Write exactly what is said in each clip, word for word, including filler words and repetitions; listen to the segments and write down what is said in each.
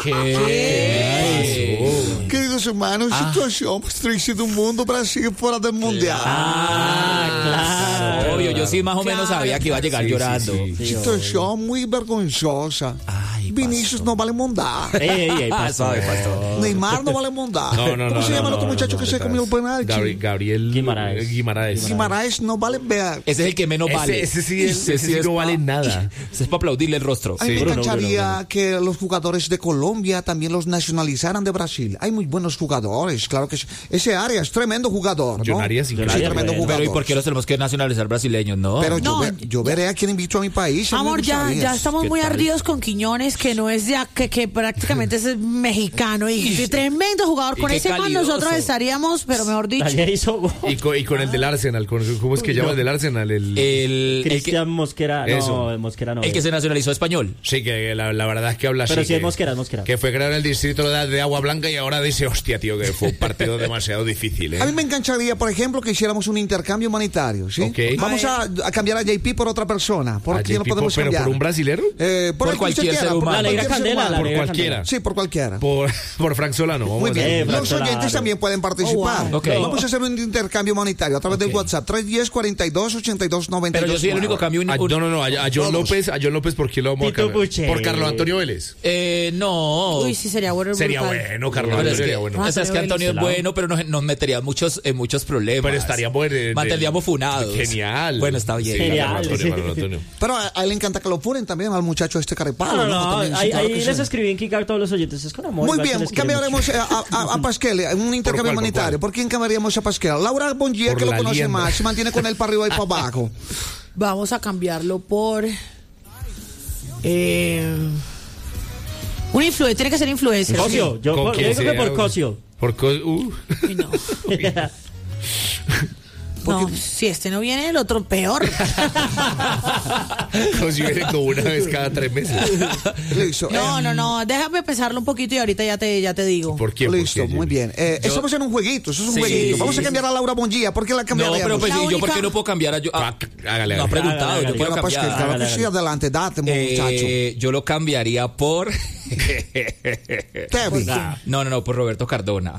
¿Qué? Queridos hermanos, Ah. situación más triste del mundo, Brasil fuera del mundial. Ah, claro. Obvio, yo sí más o menos sabía que iba a llegar Sí, sí, llorando. sí. Sí, Situación muy vergonzosa. Ay, Vinicius no vale mondar. Ey, ey, ey, Ah, pastor. suave, pastor. Neymar no vale mondar. No, no, ¿Cómo no, se no, llama el no, otro no, muchacho no, que se no, comió el penalti? Gabri- Gabriel Guimaraes. Guimaraes. Guimaraes no vale ver. Ese es el que menos Ese- vale. ese sí es- ese sí es no pa- vale nada. Ese es para aplaudirle el rostro. A mí me Bruno, encantaría Bruno, Bruno. que los jugadores de Colombia también los nacionalizaran de Brasil. Hay muy buenos jugadores, claro que sí. Ese Arias es tremendo jugador, ¿no? John Arias, Sí, increíble. tremendo bueno. jugador. Pero ¿y por qué los tenemos que nacionalizar brasileños? No. Pero yo, No. ve- yo veré a quién invito a mi país. a mí me Amor, ya, gustaría. ya estamos ¿Qué muy tal? ardidos con Quiñones, que no es ya, que, que prácticamente es mexicano y, y tremendo jugador. Y Con qué ese man calidoso. nosotros estaríamos, pero mejor dicho. Ayer hizo gol. Y con, y con el del Arsenal, con, ¿cómo es que llama el del Arsenal? El, El, el, que, Cristian Mosquera. Eso. No, Mosquera no. el que se nacionalizó español. Sí, que la, la verdad es que habla así. Pero sí es que- Mosquera, es Mosquera. Que fue creado en el distrito de, de Agua Blanca y ahora dice, hostia, tío, que fue un partido demasiado difícil, ¿eh? A mí me encantaría, por ejemplo, que hiciéramos un intercambio humanitario, ¿sí? Ok. Vamos a, a cambiar a J P por otra persona. ¿Por A qué no J P, podemos pero cambiar? por un brasilero, Eh, Por el que cualquier usted ser quiera, por humano. La negra cualquier ser Candela, humano. la por negra cualquiera. Candela. Sí, por cualquiera. por, por Frank Solano. Vamos Muy a bien. hacer- Eh, Los Frank oyentes Solano. también pueden participar. Oh, wow. Ok. Vamos a hacer un intercambio humanitario a través del Ok. WhatsApp tres uno cero, cuarenta y dos, ochenta y dos, noventa y dos. Pero yo soy el único cambio. A- un- no, no, no, a, a John Todos. López, a John López, ¿por qué lo vamos a Tito cambiar? Puche. Por Carlos Antonio Vélez. Eh, no. Uy, sí, sería bueno. Sería brutal. bueno, Carlos Pero Antonio es que, sería bueno. o sea, es que Antonio es Pelado. bueno, pero nos, nos metería muchos, en muchos problemas. Pero estaría bueno. de- de- Mantendríamos funados. Genial. Bueno, está bien. Sí, Genial, Carlos Antonio, sí. Carlos Antonio. Pero a, a él le encanta que lo funen también al muchacho este carepalo. No, no, no. También, sí, ahí claro ahí que les sí. escribí en Kika a todos los oyentes. Es con amor. Muy igual bien, se les quiere cambiaremos mucho. a, a, a Pasquel, en un intercambio cuál, por humanitario. cuál? ¿Por quién cambiaríamos a Pasquel? Laura Bongia, Por que lo la conoce lienda. más, se mantiene con él para arriba y para abajo. Vamos a cambiarlo por. Eh, un influencer, tiene que ser influencer. Cosio. Yo, ¿Con yo quién digo que sería? por Cosio. Por co- uh. Uy, no. No, si este no viene, el otro peor. Como si viene como una vez cada tres meses. Listo. No, eh, no, no, déjame pensarlo un poquito y ahorita ya te, ya te digo. ¿Por qué? ¿Por Listo, qué, muy Jimmy? bien. Eh, Estamos en un jueguito, eso es un Sí, jueguito. Vamos sí, a cambiar a Laura Bongia. ¿Por qué la No, cambiaríamos? pero pues La sí, yo única- por qué no puedo cambiar a yo. Ah, Ah, hágale, no ha hágale. preguntado, Hágale, yo hágale. puedo Bueno, Pasquel, cambiar. claro que Hágale, sí, hágale. adelante, date, muchacho. Eh, yo lo cambiaría por. Kevin. No, no, no, por Roberto Cardona.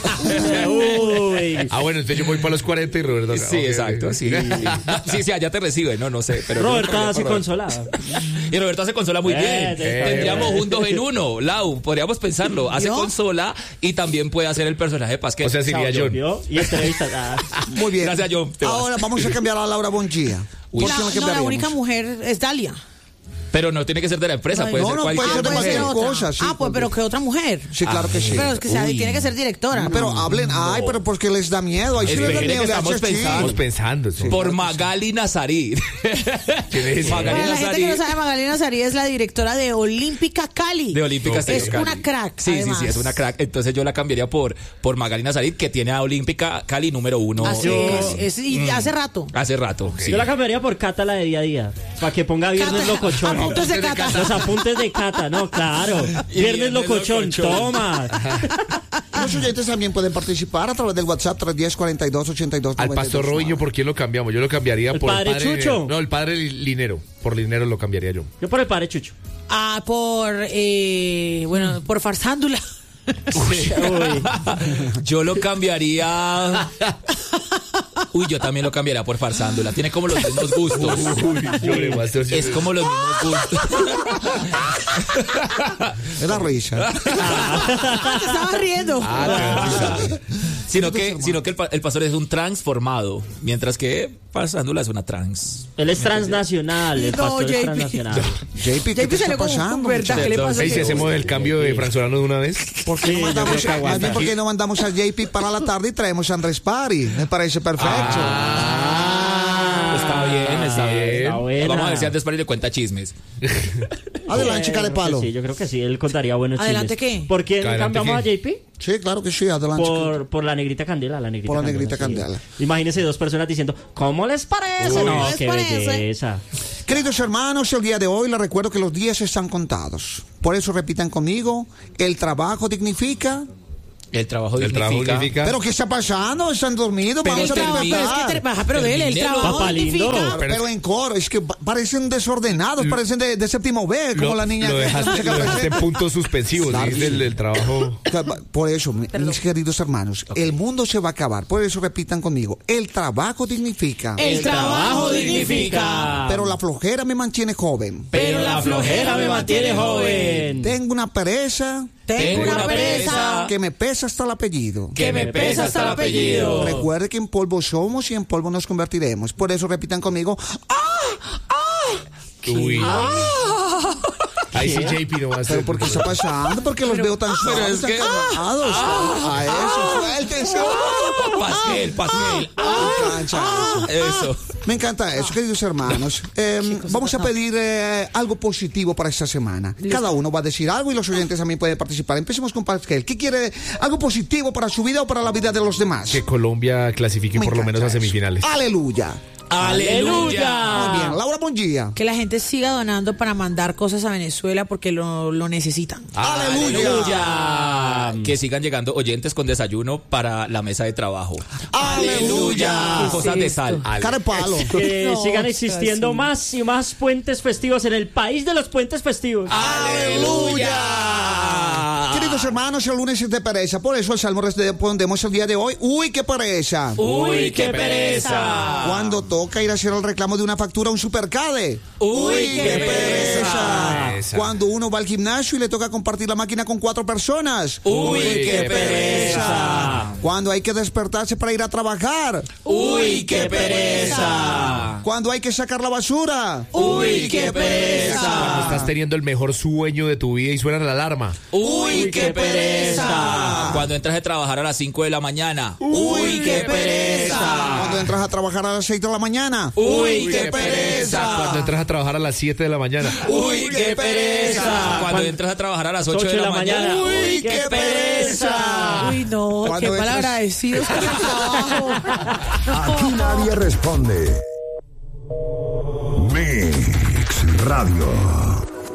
Uy. Ah, bueno, entonces yo voy para los cuarenta y Roberto. Sí, ok, exacto, ok. sí. Sí, sí, allá te recibe, no, no sé. Pero yo Roberto lo cambiaría hace por Roberto. consola. Y Roberto hace consola muy Eh, bien. eh, Tendríamos eh. un dos en uno, Lau, podríamos pensarlo. Hace ¿Yo? consola y también puede hacer el personaje de Pasquel. O sea, sería John. ¿Vio? Y entrevista. Ah. Muy bien. Gracias, John. Te vas. Ahora vamos a cambiar a Laura Bongia. Uy. ¿Por La, qué la no, la cambiaríamos? única mujer es Dalia. Pero no tiene que ser de la empresa, No, puede no, ser no, puede cualquier ser de mujer. cualquier otra. cosa, sí, ah, pues, pero que otra mujer. Sí, claro que sí. Pero es que sea, Uy. tiene que ser directora. ¿no? Pero hablen, ay, pero porque les da miedo. Ay, sí les da Espere, miedo, que le estamos hace así. pensando. Estamos pensando. sí. Por Magali Nazarí. ¿Quién es? Magali Para la gente que no Nazarí. sabe, Magdalena Sarí es la directora de Olímpica Cali. De Olímpica Ok. Es Estéreo una Cali. crack, Sí, además. sí, sí, es una crack. Entonces yo la cambiaría por, por Magali Nazarí, que tiene a Olímpica Cali número uno. Así eh, es, es- y hace rato. Hace rato. Sí. Yo la cambiaría por Cata, la de día a día. Para que ponga Viernes Cata, Locochón. apuntes de Cata. Los apuntes de Cata, no, claro. Y Viernes Viernes Locochón, Locochón. toma. Los oyentes también pueden participar a través del WhatsApp tres uno cero, cuarenta y dos, ochenta y dos, Al noventa y dos. Pastor Robiño, ¿por quién lo cambiamos? Yo lo cambiaría ¿El por padre el padre Chucho? Linero. No, el padre Linero. Por Linero lo cambiaría yo. Yo por el padre Chucho. Ah, por, eh, bueno, por farsándula. Uy. Yo lo cambiaría. Uy, yo también lo cambiaría por Farsándula. Tiene como los mismos gustos. Llore, Pastor, Es llore. como los mismos gustos. Es la risa. Ah, te estaba riendo. Ah, Sino que, sino que el, pa- el pastor es un transformado, mientras que Farsándula es una trans. Él es transnacional, el No, pastor J P. es transnacional. J P, ¿qué J P te está salió como pasando? un verdad. ¿Qué le Entonces, pasa? Ahí si hacemos el cambio de Frank Solano de una vez. ¿Por qué Sí, no yo mandamos, creo que más aguanta. bien, ¿por qué no mandamos a J P para la tarde y traemos a Andrés Pari? Me parece perfecto. Ah, está bien, está bien. Está buena. Vamos a ver si antes para le cuenta chismes. Adelante, chica de Yo creo palo. que Sí, yo creo que sí, él contaría buenos ¿Adelante chismes. qué? ¿Por quién ¿Adelante cambiamos qué? a J P? Sí, claro que sí, adelante. Por, por la negrita Candela, la negrita Por la Candela, negrita sí. Candela. Imagínense dos personas diciendo, ¿cómo les parece? Uy. No, ¿Cómo les qué parece? belleza. Queridos hermanos, el día de hoy les recuerdo que los días están contados. Por eso repitan conmigo, el trabajo dignifica El trabajo El dignifica. trabajo dignifica. ¿Pero qué está pasando? ¿Están dormidos? Pero Vamos a el Trabajo, pero es que terminar. te- baja, pero dele, el Terminelo. trabajo Papá lindo. dignifica. Pero, pero en coro, es que pa- parecen desordenados, parecen de, de séptimo B, como lo, la niña. lo que- dejaste, lo dejaste en puntos suspensivos. Claro. dijiste el, el trabajo. Por eso, mi- mis queridos hermanos, el mundo se va a acabar. Por eso repitan conmigo, el trabajo dignifica, El trabajo dignifica. pero la flojera me mantiene joven. Pero la flojera me mantiene joven. Tengo una pereza Tengo una pereza que me pesa hasta el apellido. Que me pesa hasta el apellido. Recuerde que en polvo somos y en polvo nos convertiremos. Por eso repitan conmigo, Uy. Ahí sí, J P no va a ¿pero ser. por qué está pasando? Porque los veo tan suaves, es tan que- calmados. A eso, suéltense. Pastel, pastel. Me encanta eso. Eso. Me encanta eso, queridos hermanos. Eh, vamos a pedir eh, algo positivo para esta semana. Cada uno va a decir algo y los oyentes también pueden participar. Empecemos con Pascal. ¿Qué quiere? ¿Algo positivo para su vida o para la vida de los demás? Que Colombia clasifique Me por lo menos encanta a eso. semifinales. Aleluya. Aleluya. Muy bien. Laura Bongia. Que la gente siga donando para mandar cosas a Venezuela porque lo, lo necesitan. Aleluya. Aleluya. Que sigan llegando oyentes con desayuno para la mesa de trabajo. Aleluya. Cosas de sal. Cara de palo. Que No, sigan existiendo casi. más y más puentes festivos en el país de los puentes festivos. Aleluya. Queridos hermanos, el lunes es de pereza. Por eso el salmo respondemos el día de hoy. Uy, qué pereza. Uy, qué pereza. Cuando toca ir a hacer el reclamo de una factura a un supercade. Uy, qué pereza. Pereza. Cuando uno va al gimnasio y le toca compartir la máquina con cuatro personas. Uy, qué pereza. Cuando hay que despertarse para ir a trabajar. Uy, qué pereza. Cuando hay que sacar la basura. Uy, qué Cuando pereza. estás teniendo el mejor sueño de tu vida y suena la alarma. Uy, qué pereza. Cuando entras a trabajar a las cinco de la mañana. Uy, qué pereza. Cuando entras a trabajar a las seis de la mañana. Uy, qué pereza. Cuando entras a trabajar a las siete de la mañana. Uy, qué pereza. Cuando entras a trabajar a las ocho de la mañana. Uy, qué pereza. Uy, no, Cuando qué entras- malagradecidos con el trabajo. Aquí nadie responde. Mix Radio.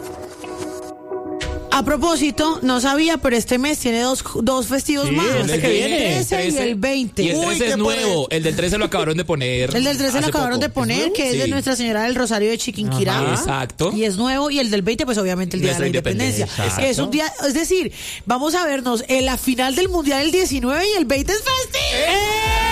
A propósito, no sabía, pero este mes tiene dos, dos festivos Sí, más. este que viene. El trece y el veinte. Y el Uy, trece qué es nuevo. El del trece lo acabaron de poner. El del trece lo hace acabaron poco. de poner, ¿Es que es de sí. Nuestra Señora del Rosario de Chiquinquirá. Ajá, exacto. Y es nuevo. Y el del veinte, pues obviamente el Día Nuestra de la Independencia. Independencia, Que es un día, es decir, vamos a vernos en la final del Mundial el diecinueve y el veinte es festivo.